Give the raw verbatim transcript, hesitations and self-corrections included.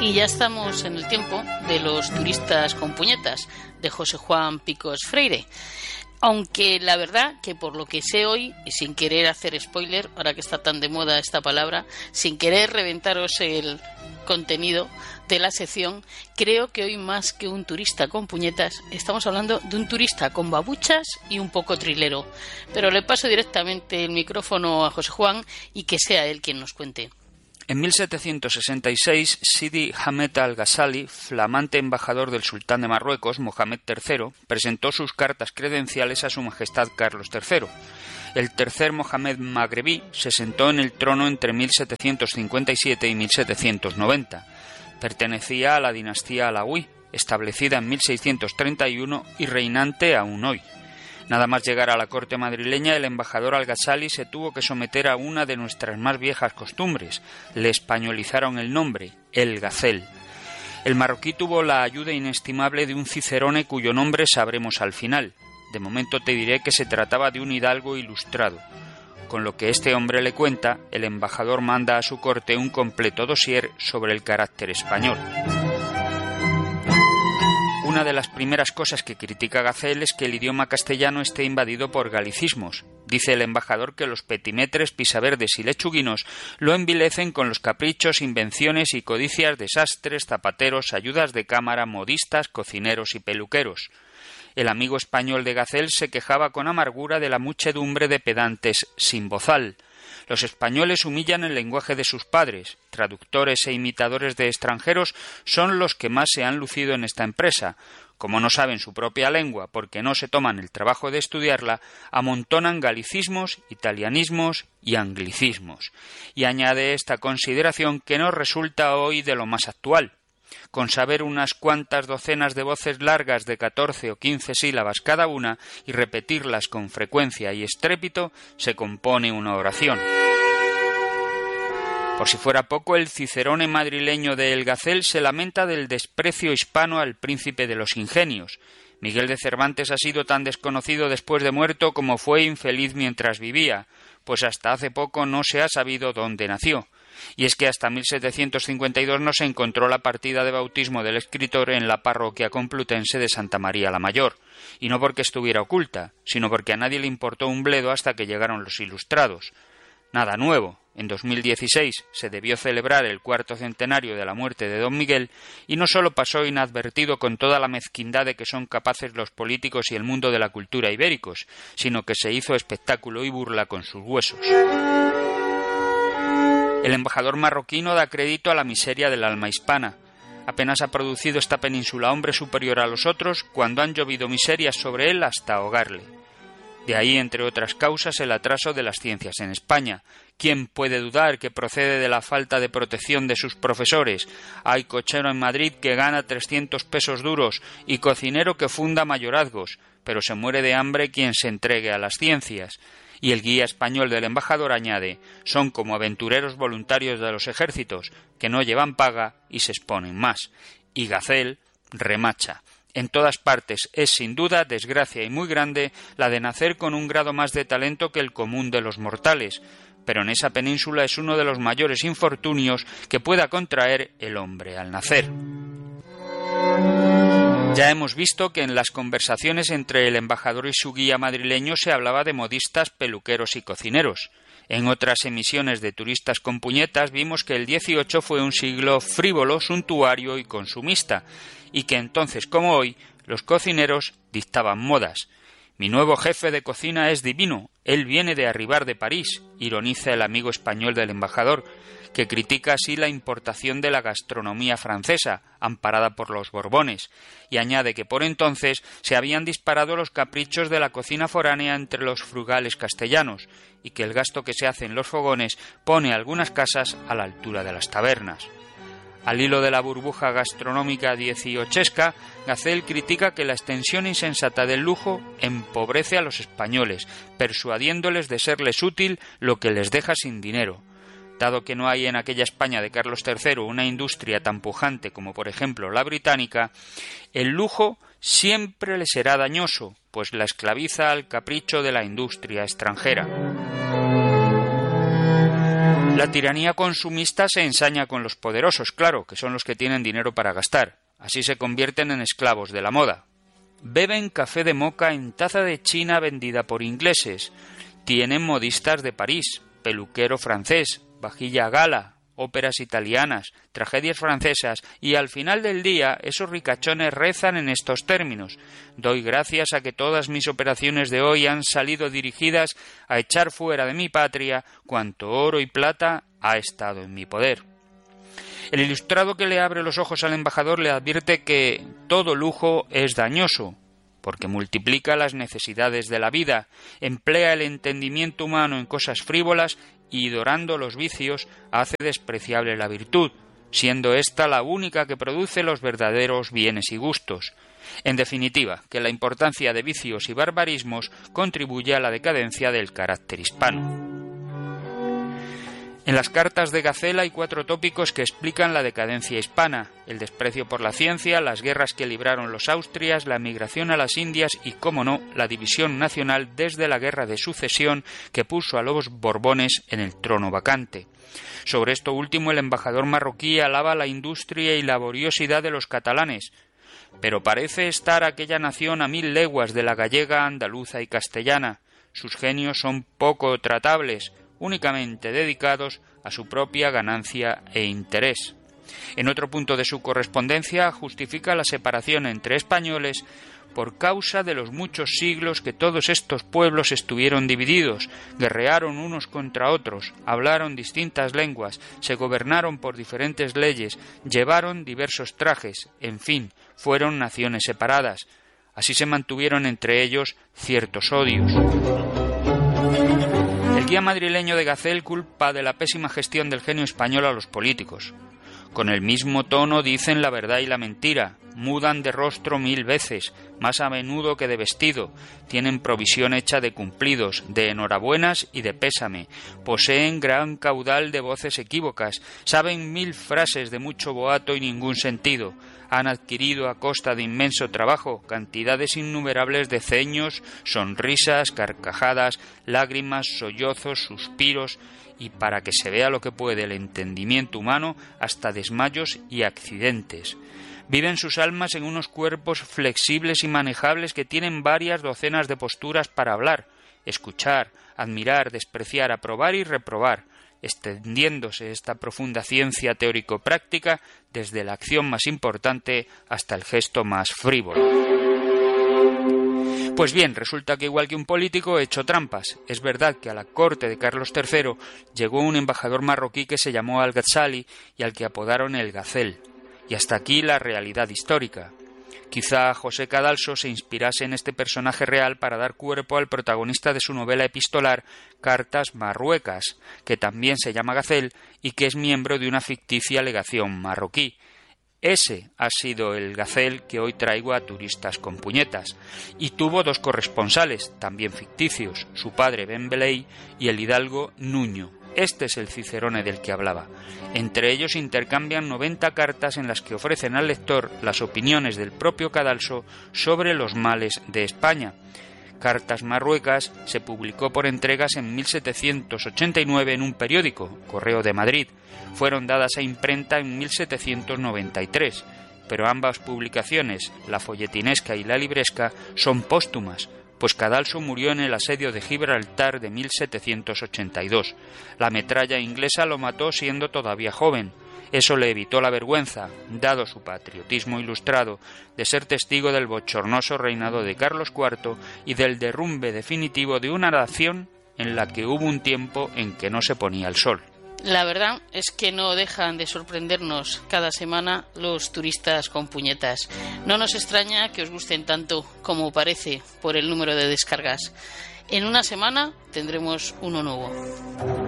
Y ya estamos en el tiempo de los turistas con puñetas, de José Juan Picos Freire. Aunque la verdad que por lo que sé hoy, y sin querer hacer spoiler, ahora que está tan de moda esta palabra, sin querer reventaros el contenido de la sección, creo que hoy más que un turista con puñetas, estamos hablando de un turista con babuchas y un poco trilero. Pero le paso directamente el micrófono a José Juan y que sea él quien nos cuente. En mil setecientos sesenta y seis, Sidi Hamet al-Ghazali, flamante embajador del sultán de Marruecos, Mohamed tercero, presentó sus cartas credenciales a su majestad Carlos tercero. El tercer Mohamed magrebí se sentó en el trono entre mil setecientos cincuenta y siete y mil setecientos noventa. Pertenecía a la dinastía alauí, establecida en mil seiscientos treinta y uno y reinante aún hoy. Nada más llegar a la corte madrileña, el embajador al-Ghazali se tuvo que someter a una de nuestras más viejas costumbres. Le españolizaron el nombre, el Gacel. El marroquí tuvo la ayuda inestimable de un cicerone cuyo nombre sabremos al final. De momento te diré que se trataba de un hidalgo ilustrado. Con lo que este hombre le cuenta, el embajador manda a su corte un completo dossier sobre el carácter español. Una de las primeras cosas que critica Gacel es que el idioma castellano esté invadido por galicismos. Dice el embajador que los petimetres, pisaverdes y lechuguinos lo envilecen con los caprichos, invenciones y codicias de sastres, zapateros, ayudas de cámara, modistas, cocineros y peluqueros. El amigo español de Gacel se quejaba con amargura de la muchedumbre de pedantes sin bozal. Los españoles humillan el lenguaje de sus padres. Traductores e imitadores de extranjeros son los que más se han lucido en esta empresa. Como no saben su propia lengua porque no se toman el trabajo de estudiarla, amontonan galicismos, italianismos y anglicismos. Y añade esta consideración que nos resulta hoy de lo más actual. Con saber unas cuantas docenas de voces largas de catorce o quince sílabas cada una y repetirlas con frecuencia y estrépito, se compone una oración. Por si fuera poco, el cicerone madrileño de El Gacel se lamenta del desprecio hispano al príncipe de los ingenios. Miguel de Cervantes ha sido tan desconocido después de muerto como fue infeliz mientras vivía, pues hasta hace poco no se ha sabido dónde nació. Y es que hasta mil setecientos cincuenta y dos no se encontró la partida de bautismo del escritor en la parroquia complutense de Santa María la Mayor, y no porque estuviera oculta, sino porque a nadie le importó un bledo hasta que llegaron los ilustrados. Nada nuevo. En dos mil dieciséis se debió celebrar el cuarto centenario de la muerte de don Miguel y no solo pasó inadvertido con toda la mezquindad de que son capaces los políticos y el mundo de la cultura ibéricos, sino que se hizo espectáculo y burla con sus huesos. El embajador marroquí no da crédito a la miseria del alma hispana. Apenas ha producido esta península hombre superior a los otros cuando han llovido miserias sobre él hasta ahogarle. De ahí, entre otras causas, el atraso de las ciencias en España. ¿Quién puede dudar que procede de la falta de protección de sus profesores? Hay cochero en Madrid que gana trescientos pesos duros y cocinero que funda mayorazgos, pero se muere de hambre quien se entregue a las ciencias. Y el guía español del embajador añade, son como aventureros voluntarios de los ejércitos, que no llevan paga y se exponen más. Y Gacel remacha. En todas partes es sin duda desgracia y muy grande la de nacer con un grado más de talento que el común de los mortales, pero en esa península es uno de los mayores infortunios que pueda contraer el hombre al nacer. Ya hemos visto que en las conversaciones entre el embajador y su guía madrileño se hablaba de modistas, peluqueros y cocineros. En otras emisiones de Turistas con Puñetas vimos que el dieciocho fue un siglo frívolo, suntuario y consumista, y que entonces como hoy los cocineros dictaban modas. Mi nuevo jefe de cocina es divino, él viene de arribar de París, ironiza el amigo español del embajador, que critica así la importación de la gastronomía francesa, amparada por los Borbones, y añade que por entonces se habían disparado los caprichos de la cocina foránea entre los frugales castellanos, y que el gasto que se hace en los fogones pone algunas casas a la altura de las tabernas. Al hilo de la burbuja gastronómica dieciochesca, Gacel critica que la extensión insensata del lujo empobrece a los españoles, persuadiéndoles de serles útil lo que les deja sin dinero. Dado que no hay en aquella España de Carlos tercero una industria tan pujante como por ejemplo la británica, el lujo siempre le será dañoso, pues la esclaviza al capricho de la industria extranjera. La tiranía consumista se ensaña con los poderosos, claro, que son los que tienen dinero para gastar. Así se convierten en esclavos de la moda. Beben café de moka en taza de China vendida por ingleses. Tienen modistas de París, peluquero francés, vajilla gala, óperas italianas, tragedias francesas, y al final del día esos ricachones rezan en estos términos: doy gracias a que todas mis operaciones de hoy han salido dirigidas a echar fuera de mi patria cuanto oro y plata ha estado en mi poder. El ilustrado que le abre los ojos al embajador le advierte que todo lujo es dañoso, porque multiplica las necesidades de la vida, emplea el entendimiento humano en cosas frívolas y, dorando los vicios, hace despreciable la virtud, siendo ésta la única que produce los verdaderos bienes y gustos. En definitiva, que la importancia de vicios y barbarismos contribuye a la decadencia del carácter hispano. En las cartas de Gacel hay cuatro tópicos que explican la decadencia hispana: el desprecio por la ciencia, las guerras que libraron los Austrias, la emigración a las Indias y, cómo no, la división nacional desde la guerra de sucesión que puso a los Borbones en el trono vacante. Sobre esto último, el embajador marroquí alaba la industria y laboriosidad de los catalanes, pero parece estar aquella nación a mil leguas de la gallega, andaluza y castellana. Sus genios son poco tratables, únicamente dedicados a su propia ganancia e interés. En otro punto de su correspondencia justifica la separación entre españoles por causa de los muchos siglos que todos estos pueblos estuvieron divididos, guerrearon unos contra otros, hablaron distintas lenguas, se gobernaron por diferentes leyes, llevaron diversos trajes, en fin, fueron naciones separadas. Así se mantuvieron entre ellos ciertos odios. El guía madrileño de Gacel culpa de la pésima gestión del genio español a los políticos. Con el mismo tono dicen la verdad y la mentira, mudan de rostro mil veces, más a menudo que de vestido, tienen provisión hecha de cumplidos, de enhorabuenas y de pésame, poseen gran caudal de voces equívocas, saben mil frases de mucho boato y ningún sentido, han adquirido a costa de inmenso trabajo cantidades innumerables de ceños, sonrisas, carcajadas, lágrimas, sollozos, suspiros, y para que se vea lo que puede el entendimiento humano, hasta desmayos y accidentes. Viven sus almas en unos cuerpos flexibles y manejables que tienen varias docenas de posturas para hablar, escuchar, admirar, despreciar, aprobar y reprobar, extendiéndose esta profunda ciencia teórico-práctica desde la acción más importante hasta el gesto más frívolo. Pues bien, resulta que igual que un político he hecho trampas. Es verdad que a la corte de Carlos tercero llegó un embajador marroquí que se llamó Al-Ghazali y al que apodaron el Gacel. Y hasta aquí la realidad histórica. Quizá José Cadalso se inspirase en este personaje real para dar cuerpo al protagonista de su novela epistolar Cartas Marruecas, que también se llama Gacel y que es miembro de una ficticia legación marroquí. Ese ha sido el Gacel que hoy traigo a Turistas con Puñetas, y tuvo dos corresponsales, también ficticios, su padre Ben Beley y el hidalgo Nuño. Este es el Cicerone del que hablaba. Entre ellos intercambian noventa cartas en las que ofrecen al lector las opiniones del propio Cadalso sobre los males de España. Cartas Marruecas se publicó por entregas en mil setecientos ochenta y nueve en un periódico, Correo de Madrid. Fueron dadas a imprenta en mil setecientos noventa y tres, pero ambas publicaciones, la folletinesca y la libresca, son póstumas, pues Cadalso murió en el asedio de Gibraltar de mil setecientos ochenta y dos. La metralla inglesa lo mató siendo todavía joven. Eso le evitó la vergüenza, dado su patriotismo ilustrado, de ser testigo del bochornoso reinado de Carlos cuarto y del derrumbe definitivo de una nación en la que hubo un tiempo en que no se ponía el sol. La verdad es que no dejan de sorprendernos cada semana los Turistas con Puñetas. No nos extraña que os gusten tanto como parece por el número de descargas. En una semana tendremos uno nuevo.